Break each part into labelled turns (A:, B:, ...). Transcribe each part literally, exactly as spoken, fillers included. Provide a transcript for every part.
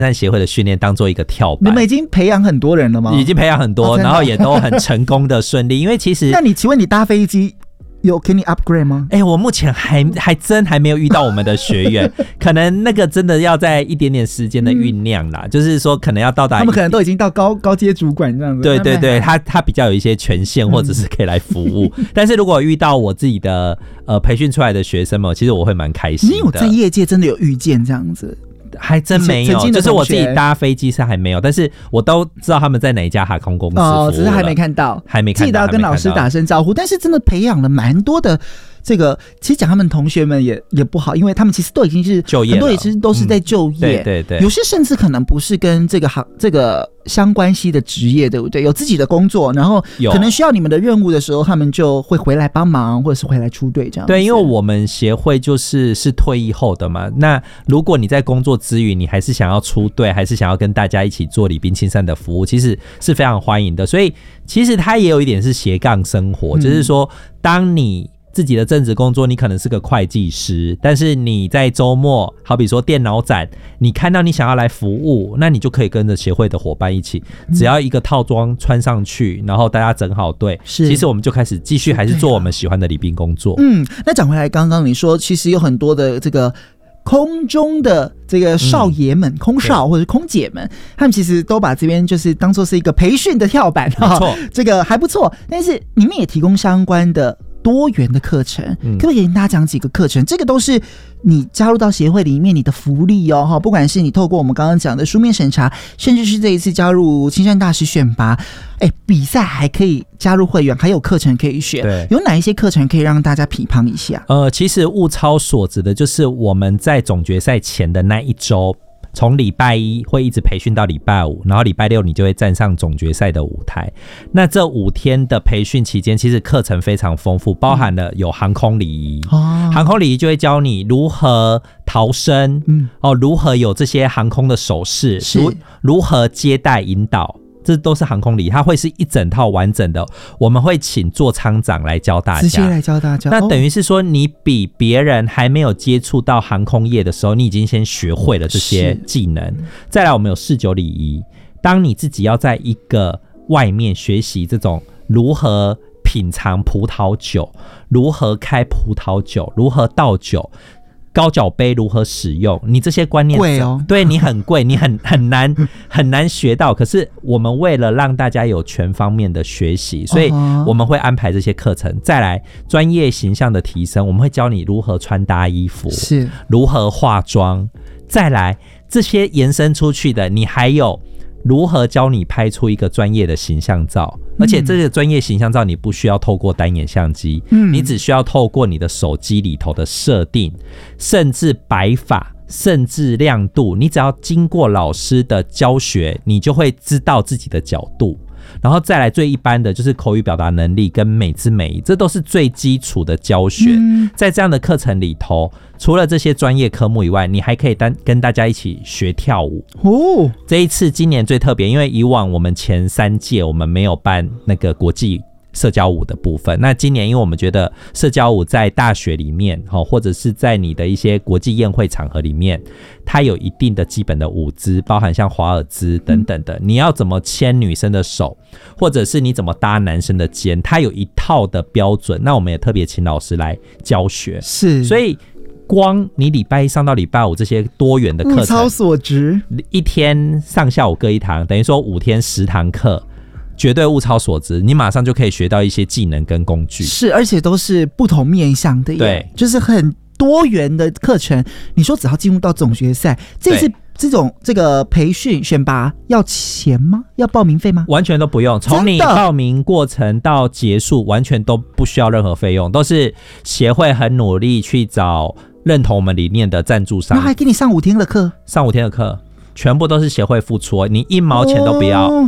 A: 战协会的训练当做一个跳板。
B: 你们已经培养很多人了吗？
A: 已经培养很多，哦、然后也都很成功的顺利。因为其实，
B: 那你请问你搭飞机有给你 upgrade 吗？
A: 哎、欸，我目前还还真还没有遇到我们的学员，可能那个真的要在一点点时间的酝酿啦、嗯，就是说可能要到达，
B: 他们可能都已经到高高阶主管这样子。
A: 对对对，他他比较有一些权限，或者是可以来服务。嗯、但是如果遇到我自己的呃培训出来的学生们，其实我会蛮开心的。
B: 你有在业界真的有遇见这样子？
A: 还真没有，就是我自己搭飞机是还没有，但是我都知道他们在哪一家航空公司服务了，
B: 哦，只是还没看到，
A: 还没看到，
B: 记得要跟老师打声招呼。但是真的培养了蛮多的这个，其实讲他们同学们也也不好，因为他们其实都已经是
A: 就业了，
B: 很多也是都是在就业，嗯、
A: 对对对，
B: 有些甚至可能不是跟这个行这个相关系的职业，对不对？有自己的工作，然后可能需要你们的任务的时候，他们就会回来帮忙，或者是回来出队这样。
A: 对，因为我们协会就是是退役后的嘛，那如果你在工作之余，你还是想要出队，还是想要跟大家一起做礼宾亲善的服务，其实是非常欢迎的。所以其实它也有一点是斜杠生活，嗯、就是说当你自己的正职工作，你可能是个会计师，但是你在周末，好比说电脑展，你看到你想要来服务，那你就可以跟着协会的伙伴一起，只要一个套装穿上去，然后大家整好队，其实我们就开始继续还是做我们喜欢的礼宾工作。嗯，
B: 那讲回来，刚刚你说其实有很多的这个空中的这个少爷们、嗯、空少或者空姐们，他们其实都把这边就是当作是一个培训的跳板，
A: 没错，
B: 这个还不错。但是你们也提供相关的多元的课程，嗯、可不可以跟大家讲几个课程？这个都是你加入到协会里面你的福利哦，不管是你透过我们刚刚讲的书面审查，甚至是这一次加入亲善大使选拔，哎，比赛还可以加入会员，还有课程可以选。
A: 对，
B: 有哪一些课程可以让大家匹乓一下？
A: 呃，其实物超所值的就是我们在总决赛前的那一周。从礼拜一会一直培训到礼拜五，然后礼拜六你就会站上总决赛的舞台。那这五天的培训期间，其实课程非常丰富，包含了有航空礼仪、嗯，航空礼仪就会教你如何逃生，嗯，哦，如何有这些航空的手势，如如何接待引导。这都是航空礼仪，它会是一整套完整的，我们会请座舱长来教大家，
B: 直接来教大家。
A: 那等于是说，你比别人还没有接触到航空业的时候，你已经先学会了这些技能。再来，我们有侍酒礼仪，当你自己要在一个外面学习这种如何品尝葡萄酒，如何开葡萄酒，如何倒酒。高脚杯如何使用？你这些观念
B: 贵哦，
A: 对你很贵，你很很难很难学到。可是我们为了让大家有全方面的学习，所以我们会安排这些课程。再来，专业形象的提升，我们会教你如何穿搭衣服，
B: 是
A: 如何化妆。再来，这些延伸出去的，你还有如何教你拍出一个专业的形象照。而且这个专业形象照你不需要透过单眼相机、嗯、你只需要透过你的手机里头的设定，甚至摆法，甚至亮度，你只要经过老师的教学，你就会知道自己的角度。然后再来最一般的就是口语表达能力跟美姿美仪，这都是最基础的教学、嗯、在这样的课程里头，除了这些专业科目以外，你还可以单跟大家一起学跳舞哦。这一次今年最特别，因为以往我们前三届我们没有办那个国际社交舞的部分，那今年因为我们觉得社交舞在大学里面或者是在你的一些国际宴会场合里面，它有一定的基本的舞姿，包含像华尔兹等等的、嗯、你要怎么牵女生的手，或者是你怎么搭男生的肩，它有一套的标准。那我们也特别请老师来教学，
B: 是，
A: 所以光你礼拜一上到礼拜五这些多元的课程，物
B: 超所值，
A: 一天上下午各一堂，等于说五天十堂课，绝对物超所值，你马上就可以学到一些技能跟工具。
B: 是，而且都是不同面向的耶，
A: 对，
B: 就是很多元的课程。你说只要进入到总决赛，这次这种这个培训选拔要钱吗？要报名费吗？
A: 完全都不用，从你报名过程到结束，完全都不需要任何费用，都是协会很努力去找认同我们理念的赞助商，
B: 然后还给你上五天的课，
A: 上五天的课，全部都是协会付出，你一毛钱都不要。哦，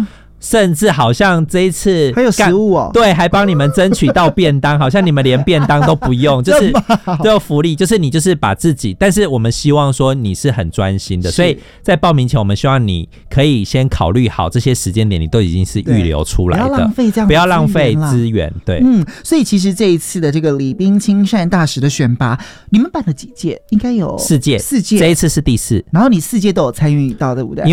A: 甚至好像这一次
B: 还有食物哦，
A: 对，还帮你们争取到便当，好像你们连便当都不用，就是这个福利，就是你就是把自己，但是我们希望说你是很专心的，所以在报名前，我们希望你可以先考虑好这些时间点，你都已经是预留出来的，
B: 不要浪费这样，
A: 不要浪费资源，对，
B: 嗯，所以其实这一次的这个礼宾亲善大使的选拔，你们办了几届？应该有
A: 四届，
B: 四届，
A: 这一次是第四，
B: 然后你四届都有参与到，对不对？